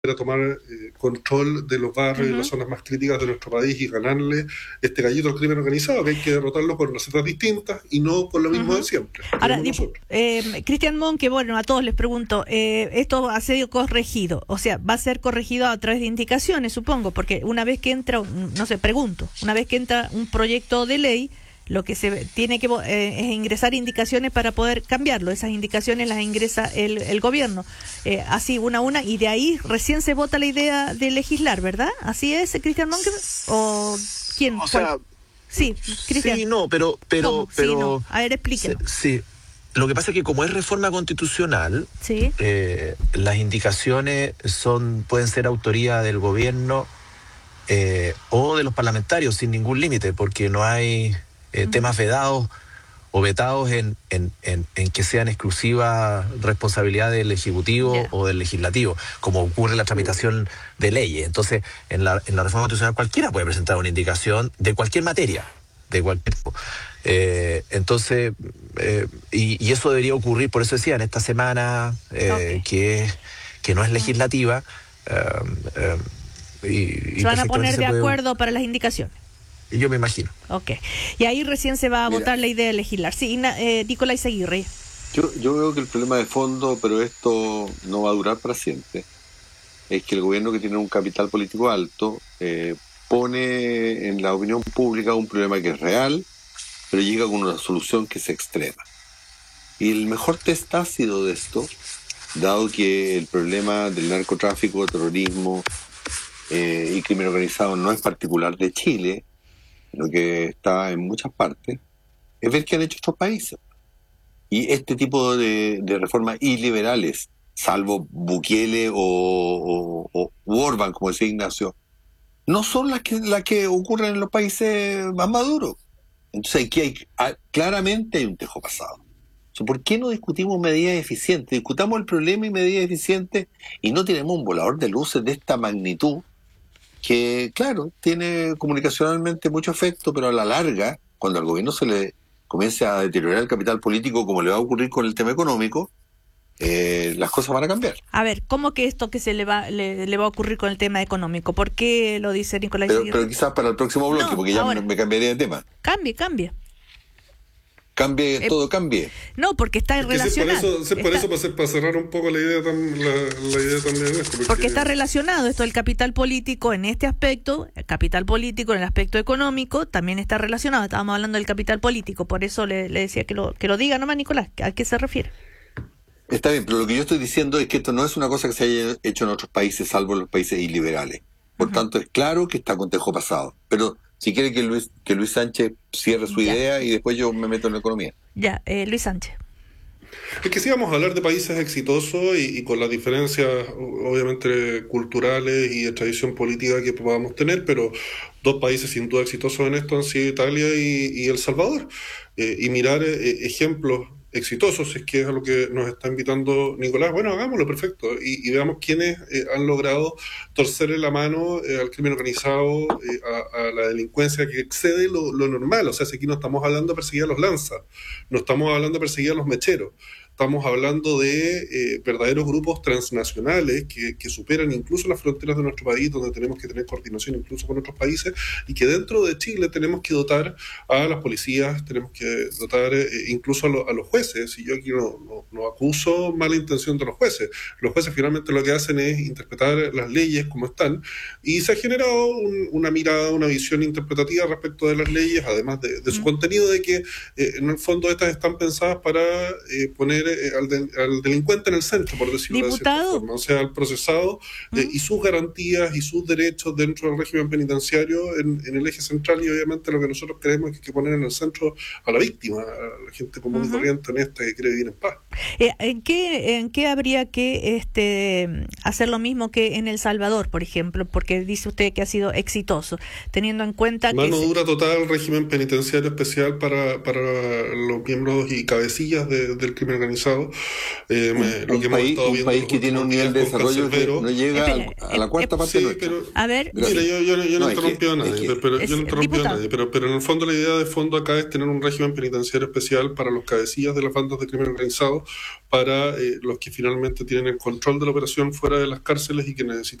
a tomar control de los barrios y las zonas más críticas de nuestro país y ganarle este gallito al crimen organizado, que hay que derrotarlo con recetas distintas y no con lo mismo de siempre. Ahora, Cristian Mon, que bueno, a todos les pregunto, esto ha sido corregido, o sea, va a ser corregido a través de indicaciones, supongo, porque una vez que entra, no sé, pregunto, una vez que entra un proyecto de ley, lo que se tiene que es ingresar indicaciones para poder cambiarlo. Esas indicaciones las ingresa el gobierno, así una a una, y de ahí recién se vota la idea de legislar, ¿verdad? ¿Así es, Cristian Monk? ¿O quién? O sea, sí, Cristian. Sí, no, pero sí, no. A ver, explíquelo. Sí. Lo que pasa es que como es reforma constitucional, sí, las indicaciones pueden ser autoría del gobierno o de los parlamentarios sin ningún límite, porque no hay temas vedados o vetados en que sean exclusiva responsabilidad del Ejecutivo o del Legislativo, como ocurre en la tramitación de leyes. Entonces, en la reforma constitucional cualquiera puede presentar una indicación de cualquier materia, de cualquier tipo. Y eso debería ocurrir, por eso decía, en esta semana que no es legislativa. Se van a poner de acuerdo para las indicaciones. Yo me imagino. Ok. Y ahí recién se va a votar la idea de legislar. Sí, Nicolás Izaguirre. Yo veo que el problema de fondo, pero esto no va a durar para siempre, es que el gobierno, que tiene un capital político alto, pone en la opinión pública un problema que es real, pero llega con una solución que es extrema. Y el mejor test ácido de esto, dado que el problema del narcotráfico, terrorismo y crimen organizado no es particular de Chile, lo que está en muchas partes, es ver qué han hecho estos países. Y este tipo de reformas iliberales, salvo Bukele o Orbán, como decía Ignacio, no son las que ocurren en los países más maduros. Entonces claramente hay un tejo pasado. ¿Por qué no discutimos medidas eficientes? Discutamos el problema y medidas eficientes, y no tenemos un volador de luces de esta magnitud que, claro, tiene comunicacionalmente mucho efecto, pero a la larga, cuando al gobierno se le comience a deteriorar el capital político, como le va a ocurrir con el tema económico, las cosas van a cambiar. A ver, ¿cómo que esto que le va a ocurrir con el tema económico? ¿Por qué lo dice Nicolás? Pero quizás para el próximo bloque, porque ya me cambiaría de tema. Cambie. Todo cambie. No, porque está relacionado. Por eso, para cerrar un poco la idea también de esto. Porque está relacionado esto del capital político en este aspecto, el capital político en el aspecto económico, también está relacionado. Estábamos hablando del capital político, por eso le decía que lo diga nomás, Nicolás, ¿a qué se refiere? Está bien, pero lo que yo estoy diciendo es que esto no es una cosa que se haya hecho en otros países, salvo en los países iliberales. Por tanto, es claro que está con tejo pasado. Pero si quiere que Luis Sánchez cierre su idea y después yo me meto en la economía. Luis Sánchez. Es que sí vamos a hablar de países exitosos y con las diferencias, obviamente, culturales y de tradición política que podamos tener, pero dos países sin duda exitosos en esto han sido Italia y El Salvador. Y mirar ejemplos exitosos, es que es a lo que nos está invitando Nicolás. Bueno, hagámoslo, perfecto, y veamos quiénes han logrado torcerle la mano al crimen organizado, a la delincuencia que excede lo normal. O sea, si aquí no estamos hablando de perseguir a los lanzas, no estamos hablando de perseguir a los mecheros, estamos hablando de verdaderos grupos transnacionales que superan incluso las fronteras de nuestro país, donde tenemos que tener coordinación incluso con otros países, y que dentro de Chile tenemos que dotar a las policías, tenemos que dotar incluso a los jueces. Y yo aquí no acuso mala intención de los jueces. Los jueces finalmente lo que hacen es interpretar las leyes como están, y se ha generado una mirada, una visión interpretativa respecto de las leyes, además de su contenido, de que en el fondo estas están pensadas para poner al delincuente en el centro, por decirlo de cierta forma, o sea, al procesado y sus garantías y sus derechos dentro del régimen penitenciario en el eje central. Y obviamente lo que nosotros queremos es que hay que poner en el centro a la víctima, a la gente común y corriente, honesta, que quiere vivir en paz. ¿En qué habría que hacer lo mismo que en El Salvador, por ejemplo? Porque dice usted que ha sido exitoso, teniendo en cuenta mano dura total, régimen penitenciario especial para los miembros y cabecillas del crimen organizado organizado. Lo que un país, estado un viendo país los que tiene últimos un nivel de días con desarrollo que Cancerbero. no llega a la cuarta parte Sí, nuestra. pero A ver, mira, yo no he interrumpido a nadie, pero yo no he interrumpido a diputado. nadie, pero en el fondo la idea de fondo acá es tener un régimen penitenciario especial para los cabecillas de las bandas de crimen organizado, para los que finalmente tienen el control de la operación fuera de las cárceles y que necesitan